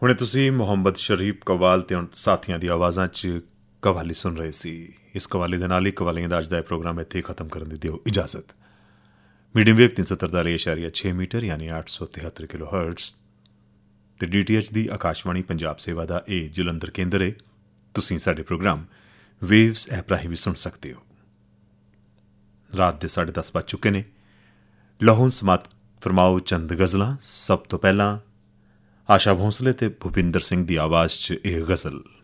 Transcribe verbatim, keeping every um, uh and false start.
ਹੁਣੇ ਤੁਸੀਂ ਮੁਹੰਮਦ ਸ਼ਰੀਫ ਕਵਾਲ ਤੇ ਸਾਥੀਆਂ ਦੀ ਆਵਾਜ਼ਾਂ 'ਚ ਕਵਾਲੀ ਸੁਣ ਰਹੇ ਸੀ। ਇਸ ਕਵਾਲੀ ਦੇ ਨਾਲ ਹੀ ਕਵਾਲੀਆਂ ਦਾ ਅੱਜ ਦਾ ਇਹ ਪ੍ਰੋਗਰਾਮ ਇੱਥੇ ਹੀ ਖਤਮ ਕਰਨ ਦੀ ਦਿਓ ਇਜਾਜ਼ਤ। ਮੀਡੀਅਮ ਵੇਵ ਤਿੰਨ ਸੌ ਤਰਤਾਲੀ ਇਸ਼ਾਰੀਆ ਛੇ ਮੀਟਰ ਯਾਨੀ ਅੱਠ ਸੌ ਤਿਹੱਤਰ ਕਿਲੋ ਹਰਟਸ ਤੇ ਡੀ ਟੀ ਐਚ ਦੀ ਆਕਾਸ਼ਵਾਣੀ ਪੰਜਾਬ ਸੇਵਾ ਦਾ ਇਹ ਜਲੰਧਰ ਕੇਂਦਰ ਹੈ। ਤੁਸੀਂ ਸਾਡੇ ਪ੍ਰੋਗਰਾਮ ਵੇਵਸ ਐਪ ਰਾਹੀਂ ਵੀ ਸੁਣ ਸਕਦੇ ਹੋ। ਰਾਤ ਦੇ ਸਾਢੇ ਦਸ ਵੱਜ ਚੁੱਕੇ ਨੇ। ਲਹੋਂ ਸਮਾਤ ਫਰਮਾਓ ਚੰਦ ਗਜ਼ਲਾਂ। ਸਭ ਤੋਂ ਪਹਿਲਾਂ ਆਸ਼ਾ ਭੋਂਸਲੇ ਤੇ ਭੁਪਿੰਦਰ ਸਿੰਘ ਦੀ ਆਵਾਜ਼ 'ਚ ਇਹ ਗਜ਼ਲ।